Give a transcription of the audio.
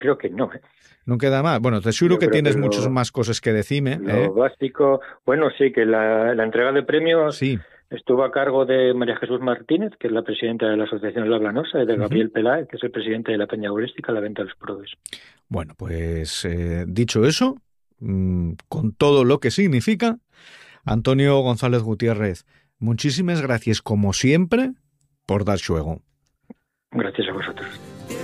Creo que no, ¿eh? Non queda máis. Bueno, te xuro Yo que creo que tienes muchas máis cosas que decime, lo básico, bueno, sí, que la entrega de premios Sí. estuvo a cargo de María Jesús Martínez, que es la presidenta de la Asociación La Blanosa, y de Uh-huh. Gabriel Peláez, que es el presidente de la Peña Humorística, la Venta de los Probes. Bueno, pues dicho eso, con todo lo que significa, Antonio González Gutiérrez, muchísimas gracias como siempre por dar xuego. Gracias a vosotros.